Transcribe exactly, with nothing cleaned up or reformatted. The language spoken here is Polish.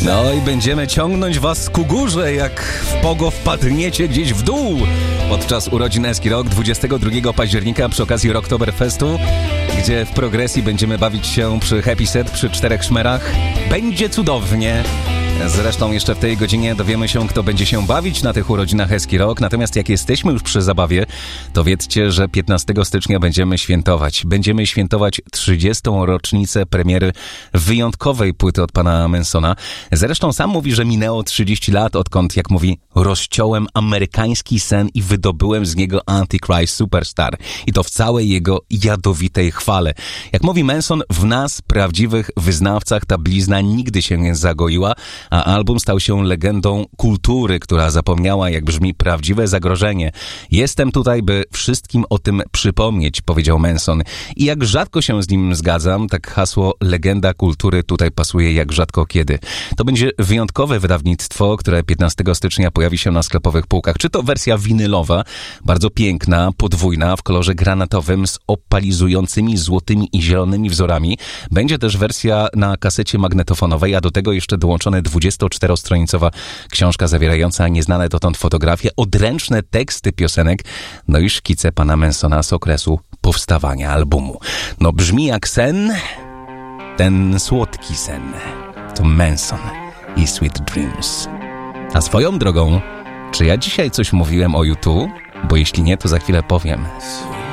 No i będziemy ciągnąć was ku górze, jak w pogo wpadniecie gdzieś w dół. Podczas urodzin Eski Rock dwudziestego drugiego października przy okazji Rocktoberfestu, gdzie w progresji będziemy bawić się przy Happy Set, przy czterech szmerach. Będzie cudownie. Zresztą jeszcze w tej godzinie dowiemy się, kto będzie się bawić na tych urodzinach Eski Rock. Natomiast jak jesteśmy już przy zabawie, to wiedzcie, że piętnastego stycznia będziemy świętować. Będziemy świętować trzydziestą rocznicę premiery wyjątkowej płyty od pana Mansona. Zresztą sam mówi, że minęło trzydzieści lat, odkąd, jak mówi, rozciąłem amerykański sen i wydobyłem z niego Antichrist Superstar. I to w całej jego jadowitej chwale. Jak mówi Manson, w nas, prawdziwych wyznawcach, ta blizna nigdy się nie zagoiła, a album stał się legendą kultury, która zapomniała, jak brzmi prawdziwe zagrożenie. Jestem tutaj, by wszystkim o tym przypomnieć, powiedział Manson. I jak rzadko się z nim zgadzam, tak hasło legenda kultury tutaj pasuje jak rzadko kiedy. To będzie wyjątkowe wydawnictwo, które piętnastego stycznia pojawi się na sklepowych półkach. Czy to wersja winylowa, bardzo piękna, podwójna, w kolorze granatowym z opalizującymi złotymi i zielonymi wzorami. Będzie też wersja na kasecie magnetofonowej, a do tego jeszcze dołączone dwudziestoczterostronicowa książka zawierająca nieznane dotąd fotografie, odręczne teksty piosenek, no i szkice pana Mansona z okresu powstawania albumu. No brzmi jak sen, ten słodki sen. To Manson i Sweet Dreams. A swoją drogą, czy ja dzisiaj coś mówiłem o YouTube? Bo jeśli nie, to za chwilę powiem.